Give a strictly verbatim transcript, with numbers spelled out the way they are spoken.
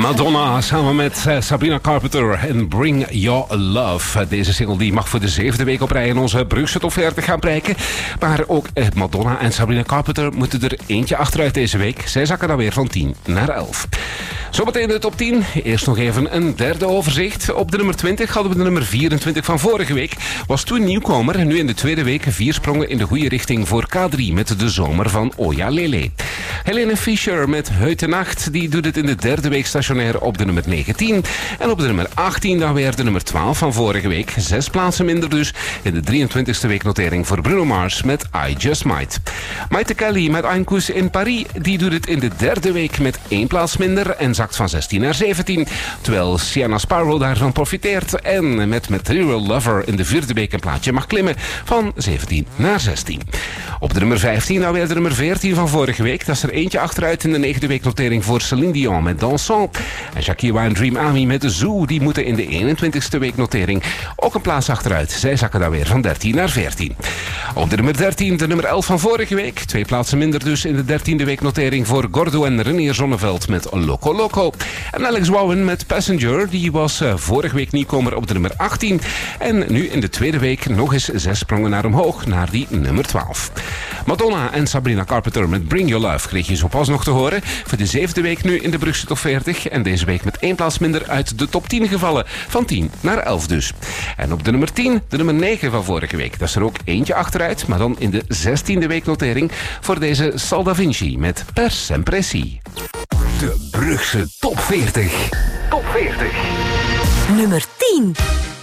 Madonna samen met uh, Sabrina Carpenter en Bring Your Love. Uh, deze single die mag voor de zevende week op rij in onze Brugse Top veertig gaan prijken. Maar ook uh, Madonna en Sabrina Carpenter moeten er eentje achteruit deze week. Zij zakken dan weer van tien naar elf. Zometeen de top tien. Eerst nog even een derde overzicht. Op de nummer twintig hadden we de nummer vierentwintig van vorige week. Was toen nieuwkomer en nu in de tweede week vier sprongen in de goede richting voor K drie met De Zomer van Oja Lele. Helene Fischer met Heute Nacht, die doet het in de derde week stationair op de nummer negentien. En op de nummer achttien dan weer de nummer twaalf van vorige week. Zes plaatsen minder dus in de drieëntwintigste weeknotering voor Bruno Mars met I Just Might. Maite Kelly met Ein Kuss in Paris, die doet het in de derde week met één plaats minder en zakt van zestien naar zeventien. Terwijl Sienna Sparrow daarvan profiteert en met Material Lover in de vierde week een plaatje mag klimmen van zeventien naar zestien. Op de nummer vijftien dan weer de nummer veertien van vorige week. Dat is er eentje achteruit in de negende weeknotering voor Céline Dion met Dansant. En Shakira en Dream Ami met Zoo, die moeten in de eenentwintigste weeknotering ook een plaats achteruit. Zij zakken dan weer van dertien naar veertien. Op de nummer dertien de nummer elf van vorige week. Twee plaatsen minder dus in de dertiende weeknotering voor Gordo en René Zonneveld met Loco Loco. En Alex Wowen met Passenger, die was uh, vorige week nieuwkomer op de nummer achttien. En nu in de tweede week nog eens zes sprongen naar omhoog, naar die nummer twaalf. Madonna en Sabrina Carpenter met Bring Your Love kreeg je zo pas nog te horen. Voor de zevende week nu in de Brugse Top veertig. En deze week met één plaats minder uit de top tien gevallen. Van tien naar elf dus. En op de nummer tien, de nummer negen van vorige week. Dat is er ook eentje achteruit, maar dan in de zestiende weeknotering voor deze Sal Da Vinci met Per Sempre Si. De Brugse Top veertig. Top veertig. Nummer tien.